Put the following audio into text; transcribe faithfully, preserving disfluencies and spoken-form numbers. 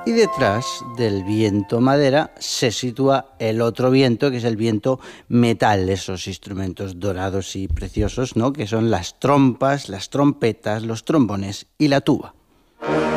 Y detrás del viento madera se sitúa el otro viento, que es el viento metal, esos instrumentos dorados y preciosos, ¿no? Que son las trompas, las trompetas, los trombones y la tuba.